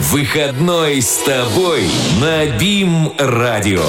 Выходной с тобой на БИМ-радио.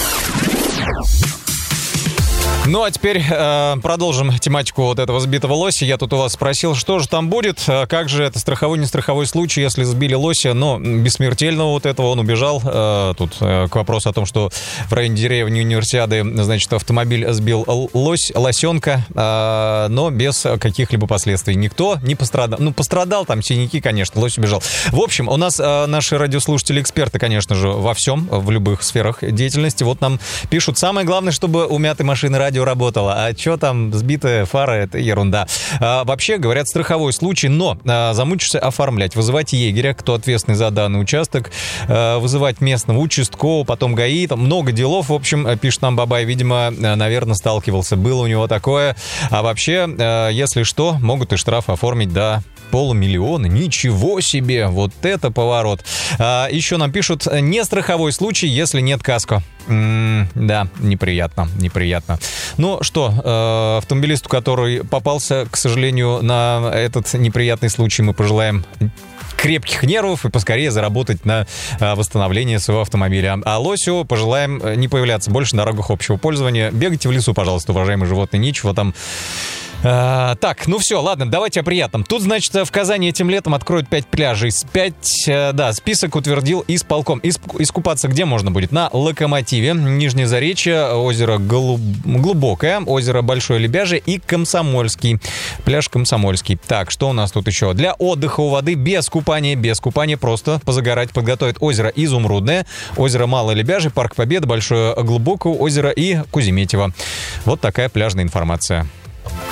Ну, а теперь продолжим тематику вот этого сбитого лося. Я тут у вас спросил, что же там будет, как же это страховой, не страховой случай, если сбили лося, но бессмертельного вот этого, он убежал. Тут к вопросу о том, что в районе деревни Универсиады, значит, автомобиль сбил лосенка, но без каких-либо последствий. Никто не пострадал. Ну, пострадал, там синяки, конечно, лось убежал. В общем, у нас наши радиослушатели-эксперты, конечно же, во всем, в любых сферах деятельности. Вот нам пишут, самое главное, чтобы у мятой машины радио работало. А что там, сбитая фара, это ерунда. Вообще, говорят, страховой случай, но замучишься оформлять. Вызывать егеря, кто ответственный за данный участок, вызывать местного участкового, потом ГАИ, там много делов. В общем, пишет нам Бабай, видимо, наверное, сталкивался. Было у него такое. А вообще, если что, могут и штраф оформить до $500 000. Ничего себе! Вот это поворот. Еще нам пишут, не страховой случай, если нет каско. Да, неприятно. Ну что, автомобилисту, который попался, к сожалению, на этот неприятный случай, мы пожелаем крепких нервов и поскорее заработать на восстановление своего автомобиля. А лосю пожелаем не появляться больше на дорогах общего пользования. Бегайте в лесу, пожалуйста, уважаемые животные, нечего там. Так, ну все, ладно, давайте о приятном. Тут, значит, в Казани этим летом откроют 5 пляжей. Список утвердил исполком. Искупаться где можно будет? На Локомотиве, Нижнее Заречье, озеро Глубокое, озеро Большое Лебяжье и Комсомольский. Пляж Комсомольский. Так, что у нас тут еще? Для отдыха у воды без купания, просто позагорать подготовят озеро Изумрудное, озеро Малое Лебяжье, Парк Победы, Большое Глубокое озеро и Куземетьево. Вот такая пляжная информация.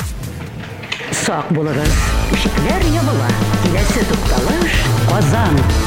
Сак булыгыз, ишекләр ябыла, киләсе тукталыш Казан.